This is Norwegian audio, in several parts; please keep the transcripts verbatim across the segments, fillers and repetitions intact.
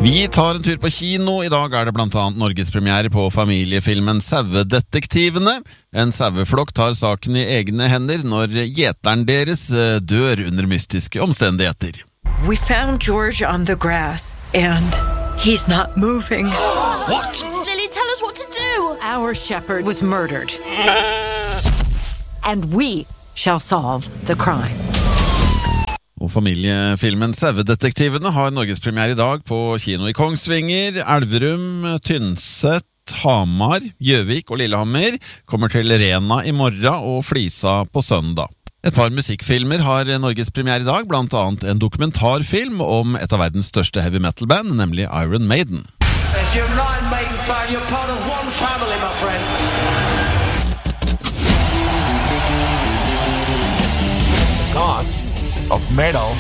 Vi tar en tur på kino. I dag er det blant annet norgespremiere på familiefilmen Sauedetektivene. En saueflokk tar saken i egne hender når gjeteren deres dør under mystiske omstendigheter. We found George on the grass, and he's not moving. What? Lily, tell us what to do. Our shepherd was murdered. And we shall solve the crime. Og familiefilmen Sauedetektivene har norgespremiere i dag på kino i Kongsvinger, Elverum, Tynset, Hamar, Gjøvik og Lillehammer, kommer til Rena i morgen og Flisa på søndag. Et par musikkfilmer har norgespremiere i dag, blant annet en dokumentarfilm om et av verdens største heavy metal band, nemlig Iron Maiden. If you're an Iron Maiden fan, you're part of one family, my friends. Gods of metal.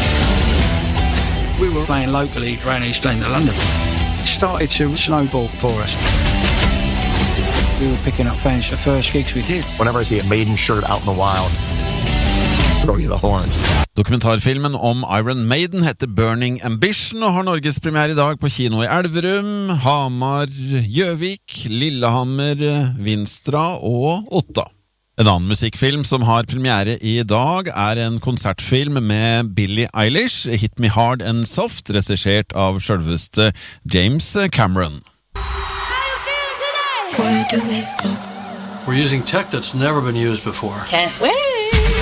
We were playing locally around East London, London. It started to snowball for us. We were picking up fans for the first gigs we did. Whenever I see a Maiden shirt out in the wild, throw you the horns. Dokumentarfilmen om Iron Maiden heter Burning Ambition og har norgespremiere i dag på kino i Elverum, Hamar, Gjøvik, Lillehammer, Vinstra og Otta. En annen musikkfilm som har premiere i dag er en konsertfilm med Billie Eilish, Hit Me Hard and Soft, regissert av selveste James Cameron. How you feeling today? Where do we go? We're using tech that's never been used before. Can't wait.